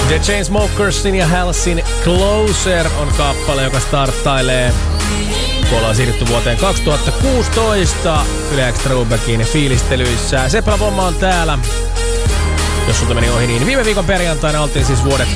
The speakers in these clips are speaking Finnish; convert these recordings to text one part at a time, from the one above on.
The Chainsmokersin ja Halsin Closer on kappale, joka starttailee, kun ollaan siirrytty vuoteen 2016 Yle X Throwbackin fiilistelyissä. Seppälä Vomma on täällä. Jos sulta meni ohi, niin viime viikon perjantaina oltiin siis vuodet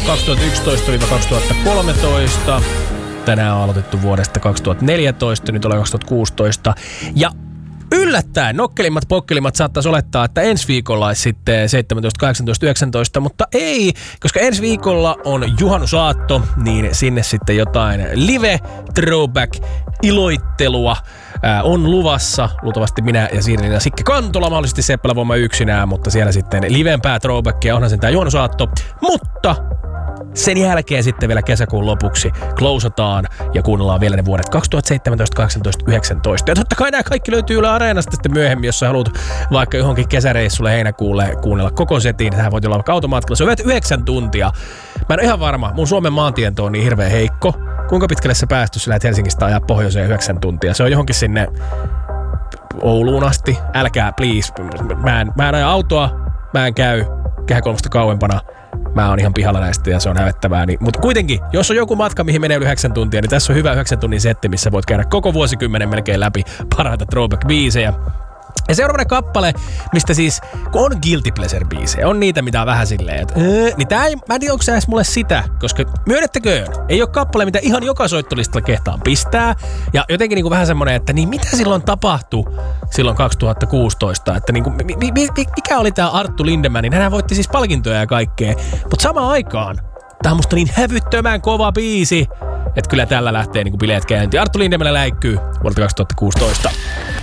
2011-2013. Tänään on aloitettu vuodesta 2014, nyt ollaan 2016. Ja yllättäen nokkelimmat pokkelimmat saattaisi olettaa, että ensi viikolla olisi sitten 17, 18, 19, mutta ei, koska ensi viikolla on juhannusaatto, niin sinne sitten jotain live-throwback-iloittelua on luvassa. Luultavasti minä ja Siirinen ja Sikke Kantola, mahdollisesti Seppälä Vomma yksinään, mutta siellä sitten livempää throwbackia, onhan sen tää juhannusaatto. Mutta sen jälkeen sitten vielä kesäkuun lopuksi closataan ja kuunnellaan vielä ne vuodet 2017, 18, 19. Ja totta kai nämä kaikki löytyy Yle Areenasta sitten myöhemmin, jos sä haluat vaikka johonkin kesäreissulle heinäkuulle kuunnella koko setin. Tähän voit olla vaikka automatkalla. Se on 9 tuntia. Mä en ole ihan varma. Mun Suomen maantiento on niin hirveän heikko. Kuinka pitkälle sä päästys, sä lähdet Helsingistä ajaa pohjoiseen 9 tuntia? Se on johonkin sinne Ouluun asti. Älkää, please. Mä en aja autoa. Mä en käy Kehäkolmosta kauempana. Mä oon ihan pihalla näistä ja se on hävettävää. Mutta kuitenkin, jos on joku matka, mihin menee 9 tuntia, niin tässä on hyvä 9 tunnin setti, missä voit käydä koko vuosikymmenen melkein läpi parhaita throwback-biisejä. Ja seuraavana kappale, mistä siis, kun on guilty pleasure-biisejä, on niitä, mitä on vähän silleen, että niin tää ei, mä en tiedä, onko sä edes mulle sitä, koska myönnettäköön, ei ole kappale, mitä ihan joka soittolistalla kehtaan pistää. Ja jotenkin niin kuin vähän semmonen, että niin mitä silloin tapahtui silloin 2016, että niin kuin, mikä oli tää Arttu Lindemann, niin hän voitti siis palkintoja ja kaikkea, mutta samaan aikaan tää on musta niin hävyttömän kova biisi, että kyllä tällä lähtee niin kuin bileet käyntiin. Arttu Lindemann läikkyy vuodelta 2016.